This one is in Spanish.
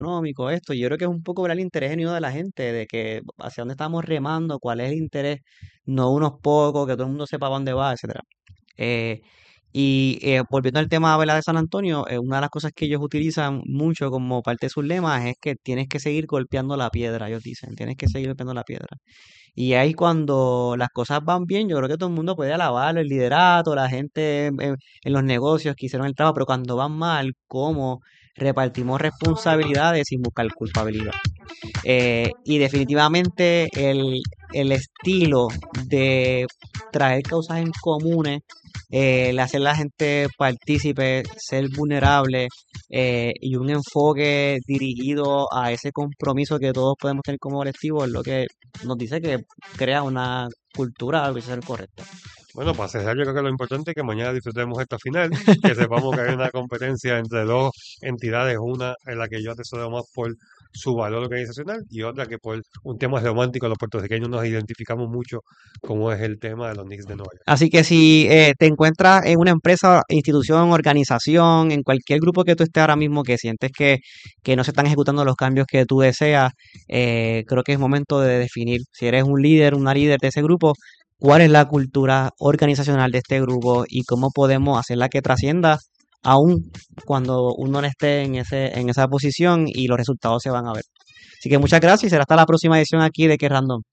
económico, esto. Yo creo que es un poco ver el interés genuino de la gente, de que hacia dónde estamos remando, cuál es el interés, no unos pocos, que todo el mundo sepa para dónde va, etcétera. Eh, Volviendo al tema, ¿verdad?, de San Antonio, una de las cosas que ellos utilizan mucho como parte de sus lemas es que tienes que seguir golpeando la piedra, ellos dicen, tienes que seguir golpeando la piedra. Y ahí cuando las cosas van bien, yo creo que todo el mundo puede alabar el liderato, la gente en los negocios que hicieron el trabajo, pero cuando van mal, ¿cómo repartimos responsabilidades sin buscar culpabilidad? Y definitivamente el estilo de traer causas en comunes, el hacer a la gente partícipe, ser vulnerable, y un enfoque dirigido a ese compromiso que todos podemos tener como colectivo es lo que nos dice que crea una cultura algo ser correcta. Bueno, para cerrar, yo creo que lo importante es que mañana disfrutemos esta final, que sepamos que hay una competencia entre dos entidades, una en la que yo atesoro más por su valor organizacional y otra que por un tema romántico los puertorriqueños nos identificamos mucho, como es el tema de los Knicks de Nueva York. Así que si te encuentras en una empresa, institución, organización, en cualquier grupo que tú estés ahora mismo que sientes que no se están ejecutando los cambios que tú deseas, creo que es momento de definir si eres un líder, una líder de ese grupo, cuál es la cultura organizacional de este grupo y cómo podemos hacerla que trascienda aún cuando uno no esté en esa posición y los resultados se van a ver. Así que muchas gracias y será hasta la próxima edición aquí de Que Random.